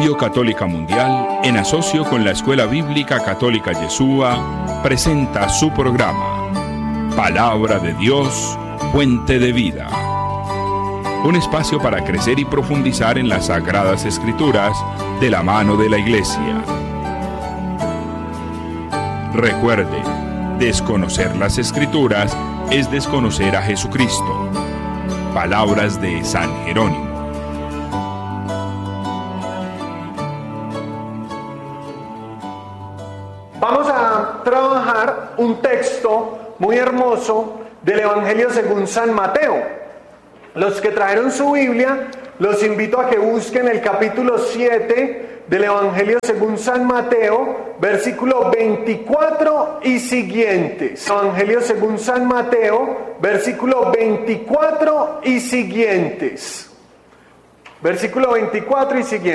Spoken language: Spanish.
Radio Católica Mundial, en asocio con la Escuela Bíblica Católica Yeshua, presenta su programa Palabra de Dios, Fuente de Vida. Un espacio para crecer y profundizar en las Sagradas Escrituras de la mano de la Iglesia. Recuerde, desconocer las Escrituras es desconocer a Jesucristo. Palabras de San Jerónimo. Vamos a trabajar un texto muy hermoso del Evangelio según San Mateo. Los que trajeron su Biblia, los invito a que busquen el capítulo 7 del Evangelio según San Mateo, versículo 24 y siguientes. Evangelio según San Mateo, versículo 24 y siguientes. Versículo 24 y siguientes.